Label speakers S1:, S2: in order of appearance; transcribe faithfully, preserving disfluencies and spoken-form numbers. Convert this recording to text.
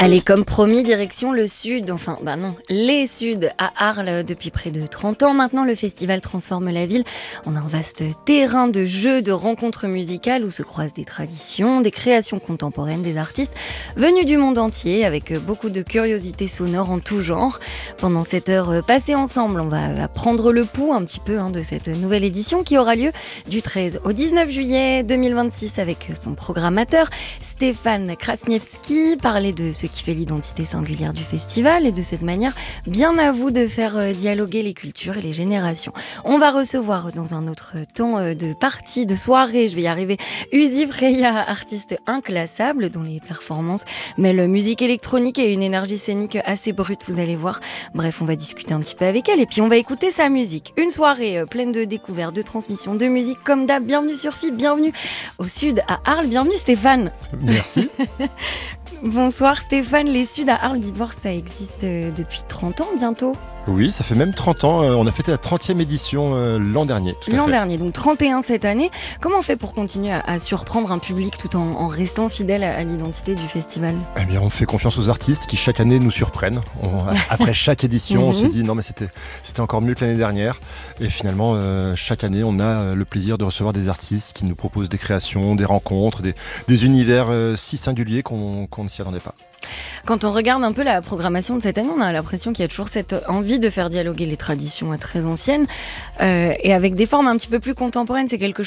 S1: Allez, comme promis, direction le Sud, enfin, bah non, les Suds à Arles depuis près de trente ans. Maintenant, le festival transforme la ville en un vaste terrain de jeux, de rencontres musicales où se croisent des traditions, des créations contemporaines, des artistes venus du monde entier avec beaucoup de curiosités sonores en tout genre. Pendant cette heure passée ensemble, on va prendre le pouls un petit peu hein, de cette nouvelle édition qui aura lieu du treize au dix-neuf juillet deux mille vingt-six avec son programmateur Stéphane Krasniewski, parler de ce qui fait l'identité singulière du festival et de cette manière, bien à vous de faire euh, dialoguer les cultures et les générations. On va recevoir dans un autre temps euh, de partie, de soirée, je vais y arriver, Uzi Freya, artiste inclassable dont les performances mêlent musique électronique et une énergie scénique assez brute, vous allez voir. Bref, on va discuter un petit peu avec elle et puis on va écouter sa musique. Une soirée euh, pleine de découvertes, de transmissions, de musique comme d'hab. Bienvenue sur F I B, bienvenue au Sud à Arles, bienvenue Stéphane.
S2: Merci.
S1: Bonsoir Stéphane, les Suds à Arles, dites voir, ça existe depuis trente ans bientôt.
S2: Oui, ça fait même trente ans, on a fêté la trentième édition euh, l'an dernier. Tout à
S1: l'an
S2: fait.
S1: dernier, donc trente et un cette année. Comment on fait pour continuer à, à surprendre un public tout en, en restant fidèle à, à l'identité du festival ?
S2: Eh bien, on fait confiance aux artistes qui chaque année nous surprennent. On, après chaque édition, on se dit non mais c'était, c'était encore mieux que l'année dernière. Et finalement, euh, chaque année, on a le plaisir de recevoir des artistes qui nous proposent des créations, des rencontres, des, des univers euh, si singuliers qu'on, qu'on ne s'y attendait pas.
S1: Quand on regarde un peu la programmation de cette année, on a l'impression qu'il y a toujours cette envie de faire dialoguer les traditions très anciennes euh, et avec des formes un petit peu plus contemporaines. C'est quelque